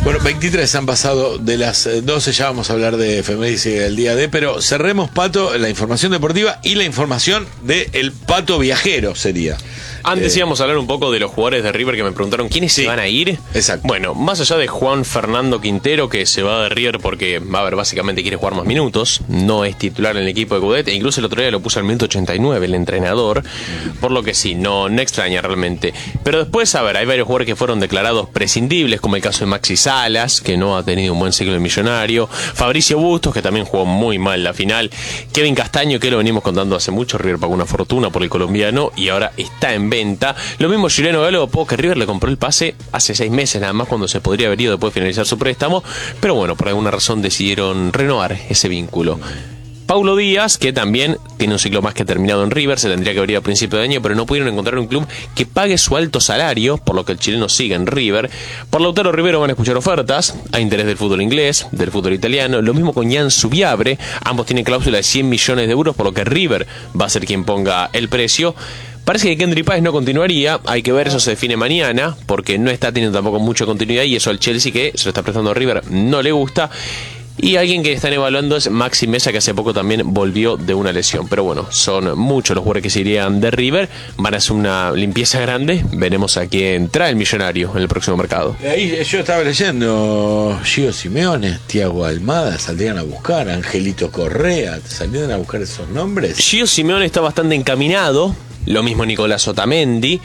Bueno, 23 han pasado de las 12, ya vamos a hablar de efemérides y del día D, pero cerremos, Pato, la información deportiva y la información del Pato viajero sería. Antes íbamos a hablar un poco de los jugadores de River que me preguntaron quiénes se van a ir. Exacto. Bueno, más allá de Juan Fernando Quintero, que se va de River porque, básicamente quiere jugar más minutos, no es titular en el equipo de Coudet, e incluso el otro día lo puso al minuto 89 el entrenador, por lo que sí, no extraña realmente. Pero después, hay varios jugadores que fueron declarados prescindibles, como el caso de Maxi Salas, que no ha tenido un buen ciclo de Millonario, Fabricio Bustos, que también jugó muy mal la final, Kevin Castaño, que lo venimos contando hace mucho, River pagó una fortuna por el colombiano y ahora está en venta. Lo mismo Juliano Galo, que River le compró el pase hace 6 meses nada más, cuando se podría haber ido después de finalizar su préstamo, pero bueno, por alguna razón decidieron renovar ese vínculo. Paulo Díaz, que también tiene un ciclo más que terminado en River, se tendría que haber ido a principio de año, pero no pudieron encontrar un club que pague su alto salario, por lo que el chileno sigue en River. Por Lautaro Rivero van a escuchar ofertas, a interés del fútbol inglés, del fútbol italiano, lo mismo con Jan Subiabre, ambos tienen cláusula de 100 millones de euros, por lo que River va a ser quien ponga el precio. Parece que Kendry Páez no continuaría, hay que ver, eso se define mañana, porque no está teniendo tampoco mucha continuidad y eso al Chelsea, que se lo está prestando a River, no le gusta. Y alguien que están evaluando es Maxi Mesa, que hace poco también volvió de una lesión. Pero bueno, son muchos los jugadores que se irían de River. Van a hacer una limpieza grande. Veremos a quién trae el Millonario en el próximo mercado. Ahí yo estaba leyendo Gio Simeone, Thiago Almada, saldrían a buscar, Angelito Correa, ¿salieron a buscar esos nombres? Gio Simeone está bastante encaminado. Lo mismo Nicolás Otamendi.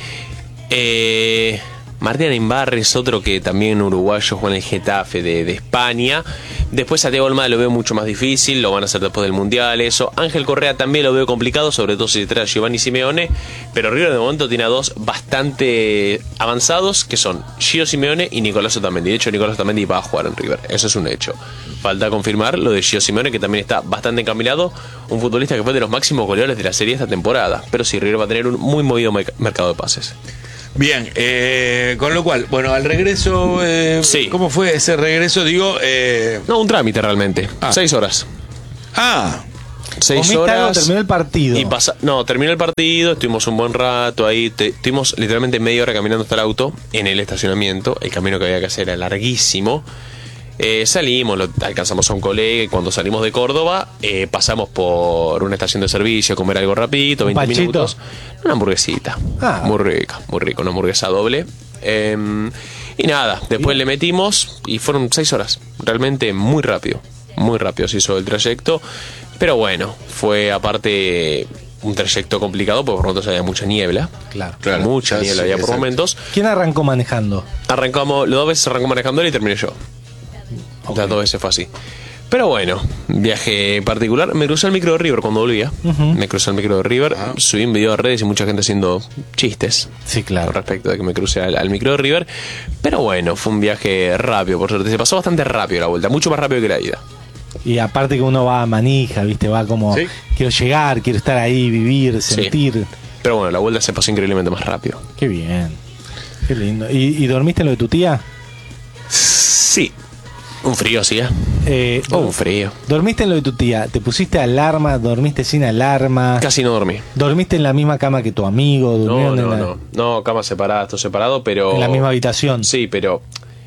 Martín Imbarri es otro que también uruguayo juega en el Getafe de España. Después a Thiago Almada lo veo mucho más difícil, lo van a hacer después del Mundial, eso. Ángel Correa también lo veo complicado, sobre todo si se trae a Giovanni Simeone. Pero River de momento tiene a dos bastante avanzados, que son Gio Simeone y Nicolás Otamendi. De hecho, Nicolás Otamendi va a jugar en River, eso es un hecho. Falta confirmar lo de Gio Simeone, que también está bastante encaminado. Un futbolista que fue de los máximos goleadores de la serie esta temporada. Pero sí, River va a tener un muy movido mercado de pases. Bien, con lo cual, bueno, al regreso, sí. ¿Cómo fue ese regreso? No, un trámite realmente, 6 horas. 6 horas. Terminó el partido. Terminó el partido, estuvimos un buen rato ahí, estuvimos literalmente media hora caminando hasta el auto, en el estacionamiento, el camino que había que hacer era larguísimo. Salimos, alcanzamos a un colega y cuando salimos de Córdoba pasamos por una estación de servicio a comer algo rapidito, 20 minutos. Una hamburguesita, muy rica, una hamburguesa doble. Y nada, después le metimos y fueron 6 horas, realmente muy rápido se hizo el trayecto. Pero bueno, fue aparte un trayecto complicado porque por momentos había mucha niebla. Claro. Mucha niebla había por momentos. ¿Quién arrancó manejando? Los 2 veces arrancó manejando él y terminé yo. Okay. Las 2 veces fue así. Pero bueno, viaje particular. Me crucé el micro de River cuando volvía. Me crucé el micro de River. Subí un video a redes y mucha gente haciendo chistes. Sí, claro. Con respecto a que me crucé al micro de River. Pero bueno, fue un viaje rápido, por suerte. Se pasó bastante rápido la vuelta, mucho más rápido que la ida. Y aparte que uno va a manija, ¿viste? Va como, ¿sí? Quiero llegar, quiero estar ahí, vivir, sentir. Sí. Pero bueno, la vuelta se pasó increíblemente más rápido. Qué bien. Qué lindo. ¿Y dormiste en lo de tu tía? Sí. Un frío, sí, un frío. ¿Dormiste en lo de tu tía? ¿Te pusiste alarma? ¿Dormiste sin alarma? Casi no dormí. ¿Dormiste en la misma cama que tu amigo? No, cama separada, todo separado, pero... ¿En la misma habitación? Sí, pero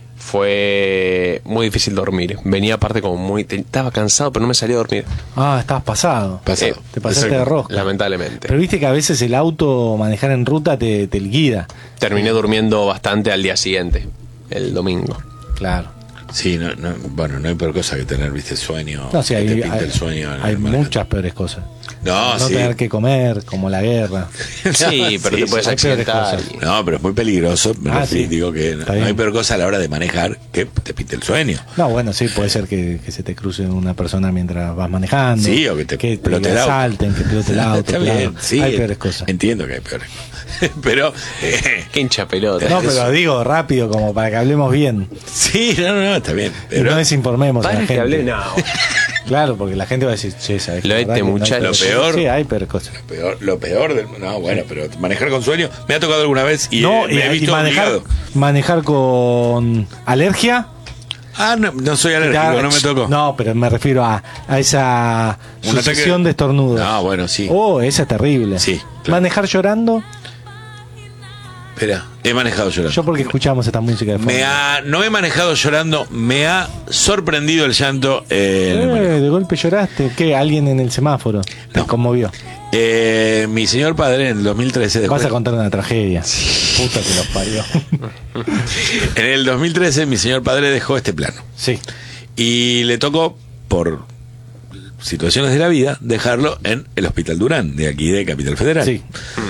fue muy difícil dormir. Venía aparte como estaba cansado, pero no me salía a dormir. Estabas pasado. Te pasaste de rosca. Lamentablemente. Pero viste que a veces el auto, manejar en ruta, te liquida. Terminé durmiendo bastante al día siguiente, el domingo. Claro. Sí, no hay peor cosa que tener, viste, sueño. No, sí, el sueño. Hay muchas peores cosas. No sí. Tener que comer, como la guerra. Sí, pero te puedes accidentar. No, pero es muy peligroso. Sí. Digo que no hay peor cosa a la hora de manejar que te pinte el sueño. No, bueno, sí, puede ser que se te cruce una persona mientras vas manejando. Sí, o que te asalten, que explote el auto. Está bien, sí. Hay peores cosas. Entiendo que hay peores. Pero qué hincha pelota. No, pero digo rápido, como para que hablemos bien. Sí, no, está bien. Pero no desinformemos a la gente. Que hablé, no. Claro, porque la gente va a decir, ¿sabes? Lo peor. Sí, hay peores cosas. Lo peor del. No, bueno, pero manejar con sueño me ha tocado alguna vez y me he visto obligado. Manejar con alergia. No soy alérgico, no me tocó. No, pero me refiero a esa sucesión de estornudos. Bueno, sí. Esa es terrible. Sí. Claro. Manejar llorando. Espera, he manejado llorando. Yo porque escuchamos esta música de fondo. No he manejado llorando, me ha sorprendido el llanto. De golpe lloraste. ¿Qué? ¿Alguien en el semáforo te conmovió? Mi señor padre en el 2013... Vas a contar una tragedia. Puta que los parió. En el 2013 mi señor padre dejó este plano. Sí. Y le tocó, por situaciones de la vida, dejarlo en el Hospital Durán, de aquí de Capital Federal. Sí.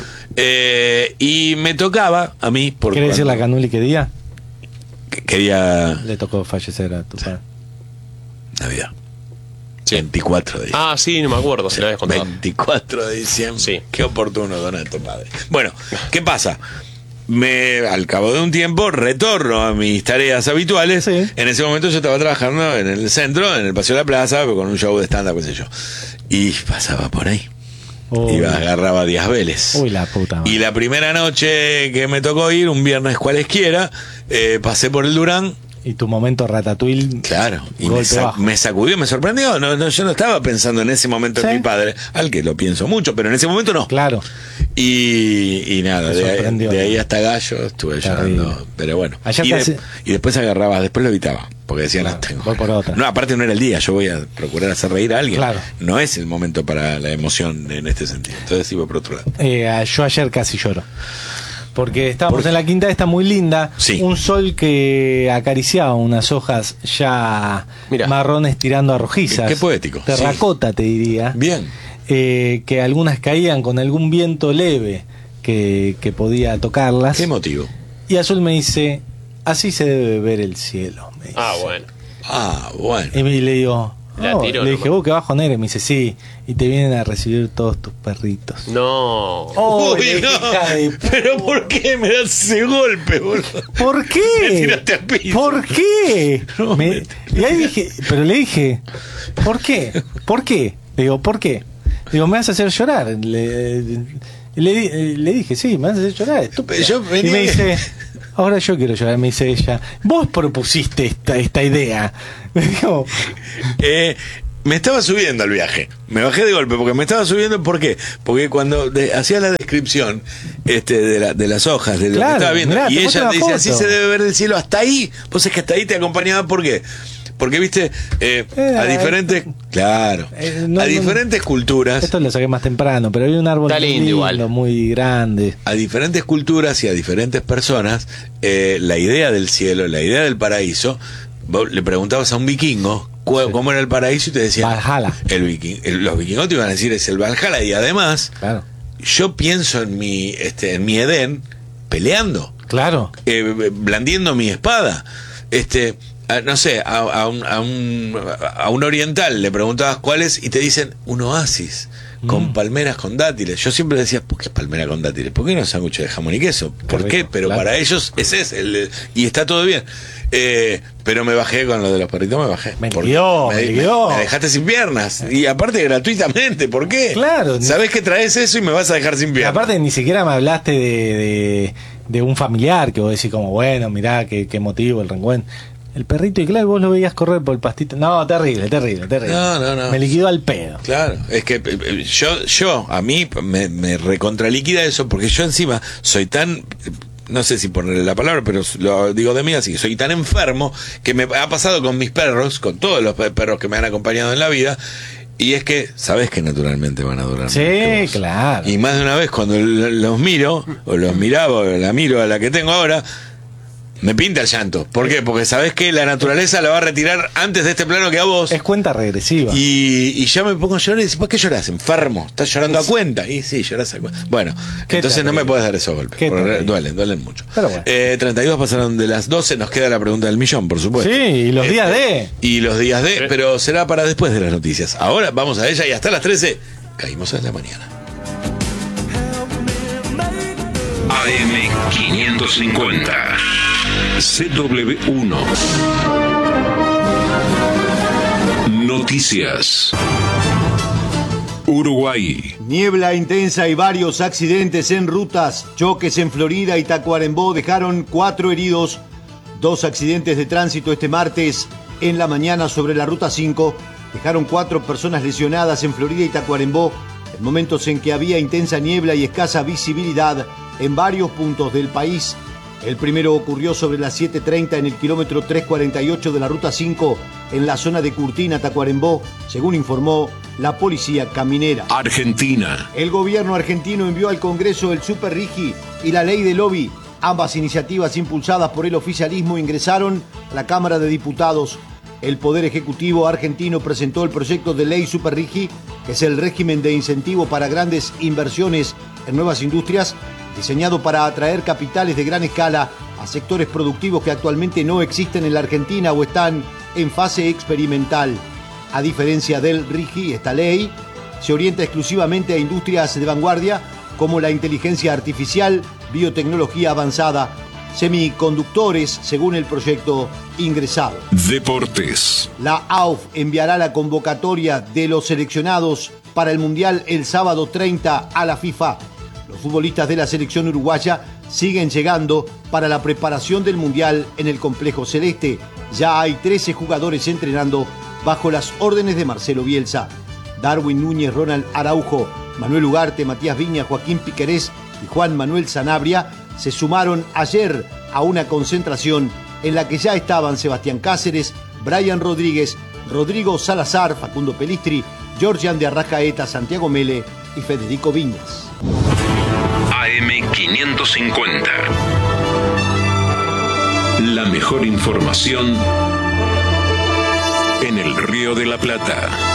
Y me tocaba a mí... ¿Querés decir la Canuli qué día? Quería... Le tocó fallecer a tu padre. Navidad. Sí. 24 de diciembre. Ah, sí, no me acuerdo, se la habías contado. 24 de diciembre. Sí. Qué oportuno, Donato, padre. Bueno, ¿qué pasa? Al cabo de un tiempo retorno a mis tareas habituales. Sí. En ese momento yo estaba trabajando en el centro, en el Paseo de la Plaza, con un show de stand-up, qué sé yo. Y pasaba por ahí. Agarraba Díaz Vélez. Uy, la puta madre. Y la primera noche que me tocó ir, un viernes cualesquiera, pasé por el Durán. Y tu momento Ratatouille. Claro, y golpe bajo. me sacudió, me sorprendió. Yo no estaba pensando en ese momento en ¿Sí? mi padre, al que lo pienso mucho, pero en ese momento no. Claro. Y nada, de ahí hasta Gallo estuve Terrible. llorando. Pero bueno. Ayer y después agarraba, después lo evitaba, porque decía, Claro, no tengo. voy por otra. No, aparte no era el día, yo voy a procurar hacer reír a alguien. Claro. No es el momento para la emoción en este sentido. Entonces iba por otro lado. Yo ayer casi lloro. Porque estábamos en la quinta esta muy linda. Sí. Un sol que acariciaba unas hojas ya Mirá. marrones tirando a rojizas. Qué poético. Terracota, te diría. Bien. Que algunas caían con algún viento leve que podía tocarlas. ¿Qué motivo? Y Azul me dice, así se debe ver el cielo. Me dice. Bueno. Y le digo, La tiró, le dije, nomás. vos que bajo negro. Y me dice, sí. Y te vienen a recibir todos tus perritos. No. Oh, Uy, no. Pero ¿por qué me das ese golpe, boludo? ¿Por qué? Me tiraste al piso. ¿Por qué? No, y ahí dije, pero le dije, ¿por qué? ¿Por qué? Le digo, ¿por qué? Digo, me vas a hacer llorar. Le dije, sí, me vas a hacer llorar, estúpido. Y me dice, ahora yo quiero llorar, me dice ella. Vos propusiste esta idea. Me dijo, me estaba subiendo al viaje. Me bajé de golpe porque me estaba subiendo. ¿Por qué? Porque cuando hacía la descripción de las hojas, de lo Claro, que estaba viendo, mirá, y te ella muestro te dice, una así foto. se debe ver el cielo. Hasta ahí, vos es que hasta ahí te acompañaba. ¿Por qué? Porque, viste, a diferentes... Claro. A diferentes culturas... esto lo saqué más temprano, pero había un árbol Está muy lindo igual. muy grande. A diferentes culturas y a diferentes personas, la idea del cielo, la idea del paraíso, vos le preguntabas a un vikingo cómo era el paraíso y te decían Valhalla. Los vikingos te iban a decir es el Valhalla. Y además, Claro. yo pienso en mi Edén peleando, Claro. blandiendo mi espada. No sé, a un oriental le preguntabas cuál es y te dicen un oasis con palmeras con dátiles. Yo siempre decía, ¿por qué palmera con dátiles? ¿Por qué no sándwiches de jamón y queso? ¿Por qué? rico, Pero claro. para ellos ese es y está todo bien. Pero me bajé con lo de los perritos, me bajé. Me Porque liquidó, me liquidó. me dejaste sin piernas. Y aparte gratuitamente, ¿por qué? Claro. Sabés que traes eso y me vas a dejar sin Y piernas. aparte ni siquiera me hablaste de un familiar que vos decís como, bueno, mirá, qué motivo el reencuentro. El perrito, y claro, vos lo veías correr por el pastito. No, terrible. No. Me liquidó al pedo. Claro, es que a mí me recontraliquida eso, porque yo encima soy tan, no sé si ponerle la palabra, pero lo digo de mí así, soy tan enfermo que me ha pasado con mis perros, con todos los perros que me han acompañado en la vida, y es que sabes que naturalmente van a durar Sí, mucho más. claro. Y más de una vez cuando los miro, o los miraba, o la miro a la que tengo ahora, me pinta el llanto. ¿Por qué? Porque sabés que la naturaleza la va a retirar antes de este plano que a vos. Es cuenta regresiva. Y ya me pongo a llorar y dice, ¿por qué llorás? Enfermo, estás llorando a cuenta. Y sí, llorás a cuenta. Bueno, Qué entonces terrible. no me puedes dar esos golpes. Qué Porque terrible. duelen mucho. Pero bueno. 32 pasaron de las 12, nos queda la pregunta del millón, por supuesto. Sí, y los días de. Y los días de, pero será para después de las noticias. Ahora vamos a ella y hasta las 13 caímos en la mañana. AM550 CW1 Noticias Uruguay. Niebla intensa y varios accidentes en rutas. Choques en Florida y Tacuarembó dejaron 4 heridos. 2 accidentes de tránsito este martes en la mañana sobre la Ruta 5. Dejaron 4 personas lesionadas en Florida y Tacuarembó en momentos en que había intensa niebla y escasa visibilidad en varios puntos del país. El primero ocurrió sobre las 7:30 en el kilómetro 348 de la Ruta 5 en la zona de Curtina, Tacuarembó, según informó la policía caminera. Argentina. El gobierno argentino envió al Congreso el Super Rigi y la ley de lobby. Ambas iniciativas impulsadas por el oficialismo ingresaron a la Cámara de Diputados. El Poder Ejecutivo argentino presentó el proyecto de ley Super Rigi, que es el régimen de incentivo para grandes inversiones en nuevas industrias, diseñado para atraer capitales de gran escala a sectores productivos que actualmente no existen en la Argentina o están en fase experimental. A diferencia del RIGI, esta ley se orienta exclusivamente a industrias de vanguardia como la inteligencia artificial, biotecnología avanzada, semiconductores, según el proyecto ingresado. Deportes. La AUF enviará la convocatoria de los seleccionados para el Mundial el sábado 30 a la FIFA. Los futbolistas de la selección uruguaya siguen llegando para la preparación del Mundial en el Complejo Celeste. Ya hay 13 jugadores entrenando bajo las órdenes de Marcelo Bielsa. Darwin Núñez, Ronald Araujo, Manuel Ugarte, Matías Viña, Joaquín Piquerés y Juan Manuel Sanabria se sumaron ayer a una concentración en la que ya estaban Sebastián Cáceres, Brian Rodríguez, Rodrigo Salazar, Facundo Pelistri, Georgian de Arrascaeta, Santiago Mele y Federico Viñas. AM550. La mejor información en el Río de la Plata.